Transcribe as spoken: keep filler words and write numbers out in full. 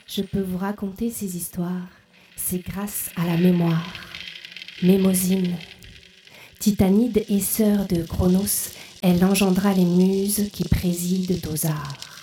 je peux vous raconter ces histoires, c'est grâce à la mémoire. Mémosine, Titanide et sœur de Chronos, elle engendra les muses qui président aux arts.